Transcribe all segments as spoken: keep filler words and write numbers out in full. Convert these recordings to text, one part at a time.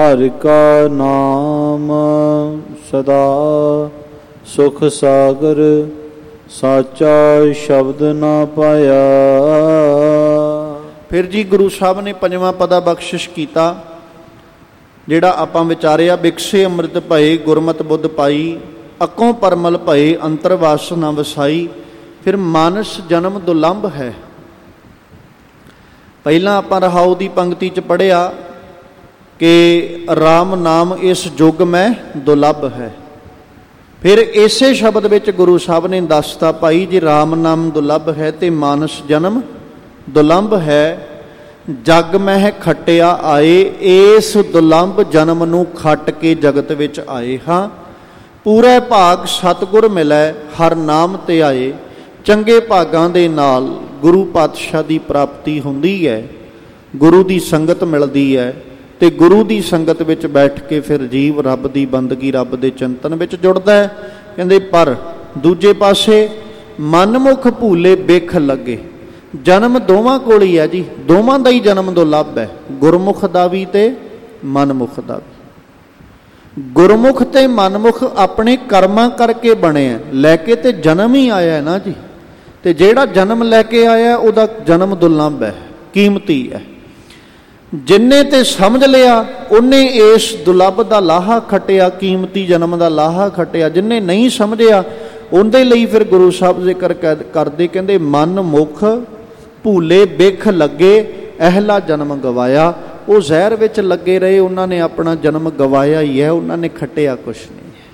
हर का नाम सदा सुख सागर, साचा शब्द ना पाया। फिर जी गुरु साहब ने पंजवां पदा बख्शिश किया, जिहड़ा आपां विचारिया। बिकसे अमृत भये गुरमत बुद्ध पाई, अकों परमल भये अंतर वास न वसाई। फिर मानस जन्म दुलंभ है। पहला आपां रहाऊ दी पंक्ति च पढ़िया कि राम नाम इस युग में दुलभ है। फिर इसे शब्द विच गुरु साहब ने दसता, भाई जी राम नाम दुलभ है तो मानस जन्म दुलंभ है। जग मह खटिया आए, इस दुलंभ जन्म नूं खट के जगत विच आए हाँ। पूरे भाग सतगुर मिलै हर नाम ते आए, चंगे भागां दे नाल गुरु पातशाह की प्राप्ति हुंदी है। गुरु की संगत मिलती है तो गुरु की संगत विच बैठ के फिर जीव रब की बंदगी रब के चिंतन विच जुड़दा है। कहंदे पर दूजे पासे मनमुख भूले बिख लगे। जन्म दोवां कोल ही है जी, दोवां दा ही जन्म दुलभ है, गुरमुख दा भी ते मनमुख दा भी। गुरमुख ते मनमुख अपने कर्मां करके बने हैं, लैके ते जन्म ही आया है ना जी। ते जिहड़ा जन्म लैके आया उहदा जन्म दुलभ है, कीमती है। जिन्ने ते समझ लिया उन्ने इस दुलभ का लाहा खटिया, कीमती जन्म का लाहा खटिया। जिन्ने नहीं समझिया उनके लिए फिर गुरु साहब जिक्र करते, कहते मन मुख भूले बिख लगे, अहला जन्म गवाया। वो जहर विच लगे रहे, उन्होंने अपना जन्म गवाया ही है, उन्होंने खटिया कुछ नहीं है।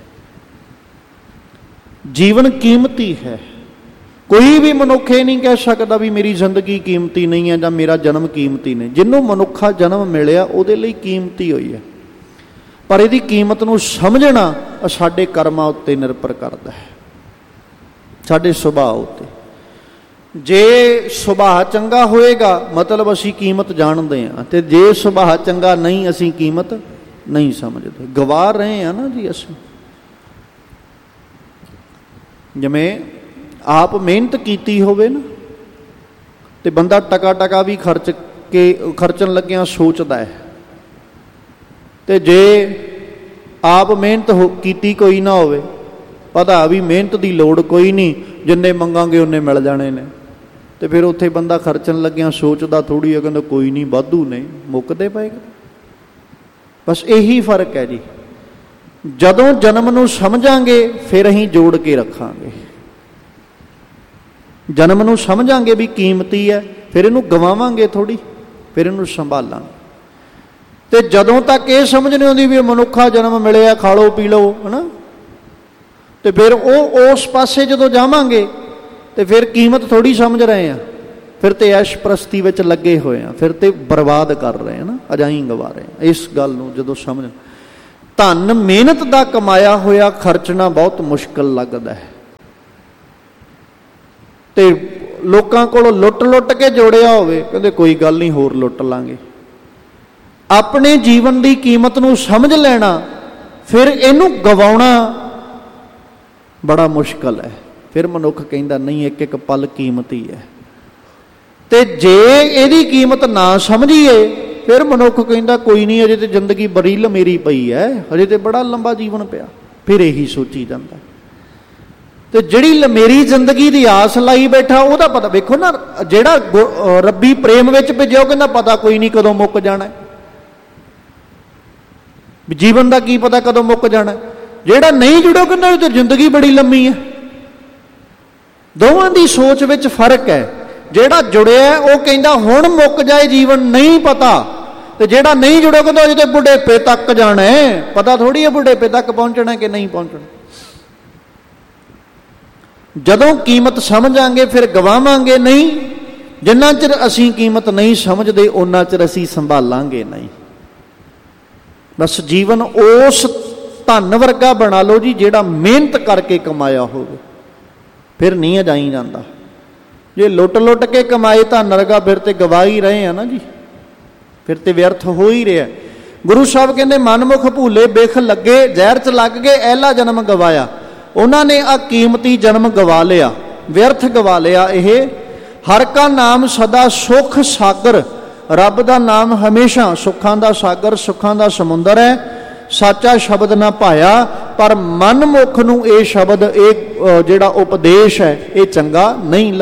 जीवन कीमती है। कोई भी मनुख ये नहीं कह सकता भी मेरी जिंदगी कीमती नहीं है या मेरा जन्म कीमती नहीं। जिन्हों मनुखा जन्म मिलिया उहदे लई कीमती हुई है, पर इहदी कीमत नूं समझना साडे कर्मां उत्ते निर्भर करता है, साडे सुभाव उत्ते। जे सुभाव चंगा होएगा मतलब असी कीमत जानते हैं, तो जे सुभाव चंगा नहीं असी कीमत नहीं समझते। गवा रहे हैं ना जी असी। जिवें आप मेहनत कीती होवे ना तो बंदा टका टका भी खर्च के खर्चन लग्या सोचता है, तो जे आप मेहनत हो कीती कोई ना होवे, पता भी मेहनत की लोड़ कोई नहीं, जिन्ने मंगांगे उन्ने मिल जाने ने, तो फिर उत्थे बंदा खर्चन लग्या सोचता थोड़ी है, कहता कोई नहीं वाधू ने मुकदे पएगा। बस यही फर्क है जी। जदों जन्म नूं समझांगे फिर असीं जोड़ के रखांगे। जन्म नूं समझांगे भी कीमती है, फिर इनू गवावांगे थोड़ी, फिर इनू संभालांगे। तो जदों तक ये समझ नहीं आती भी मनुखा जन्म मिले खा लो पी लो है ना, तो फिर वो उस पासे जदों जावांगे तो फिर कीमत थोड़ी समझ रहे हैं, फिर तो ऐश प्रस्ती विच लगे हुए हैं, फिर तो बर्बाद कर रहे हैं ना, अजाई गवा रहे हैं। इस गल नूं जदों समझ, धन मेहनत का कमाया होया खर्चना बहुत मुश्किल लगता है। तो लोगों को लुट लुट के जोड़िया होवे, कहते कोई गल नहीं होर लुट लांगे। अपने जीवन की कीमत नूं समझ लेना, फिर इनू गवाउणा बड़ा मुश्किल है। फिर मनुख कहता नहीं एक एक पल कीमती है। तो जे इहदी कीमत ना समझीए फिर मनुख कहता कोई नहीं, अजे तो जिंदगी बड़ी लमेरी पई है, अजे तो बड़ा लंबा जीवन पिया। फिर यही सोची जाता। तो जिहड़ी लमेरी जिंदगी की आस लाई बैठा उहदा पता वेखो ना, जिहड़ा रब्बी प्रेम विच भेजिया वो कहंदा पता कोई नहीं कदों मुक जाना, जीवन का की पता कदों मुक जाना। जिहड़ा नहीं जुड़िया कहंदा तो जिंदगी बड़ी लंबी है। दोवां दी सोच विच फर्क है। जिहड़ा जुड़िया वो कहंदा हुण मुक जाए जीवन, नहीं पता। तो जिहड़ा नहीं जुड़िया कहंदा अजे ते बुढ़ेपे तक जाना है, पता थोड़ी है बुढ़ेपे तक पहुंचना कि नहीं पहुंचना। जदों कीमत समझांगे फिर गवावांगे नहीं। जिन्ना चिर असीं कीमत नहीं समझते उन्ना चिर असीं संभालांगे नहीं। बस जीवन उस धन वर्गा बना लो जी जिहड़ा मेहनत करके कमाया होवे, फिर नहीं अजाई जाता। जे लुट लुट के कमाए धन वर्गा फिर तो गवा ही रहे हैं ना जी, फिर तो व्यर्थ हो ही रहा। गुरु साहब कहते मनमुख भूले बिख लगे, जहर च लग गए अहला जन्म गवाया। उन्होंने आ कीमती जन्म गवा लिया, व्यर्थ गवा लिया। यह हर का नाम सदा सुख सागर, ਰੱਬ ਦਾ ਨਾਮ ਹਮੇਸ਼ਾ ਸੁੱਖਾਂ ਦਾ ਸਾਗਰ, ਸੁੱਖਾਂ ਦਾ ਸਮੁੰਦਰ ਹੈ। ਸਾਚਾ ਸ਼ਬਦ ਨਾ ਪਾਇਆ, ਪਰ ਮਨਮੁਖ ਨੂੰ ਇਹ ਸ਼ਬਦ, ਇਹ ਜਿਹੜਾ ਉਪਦੇਸ਼ ਹੈ, ਇਹ ਚੰਗਾ ਨਹੀਂ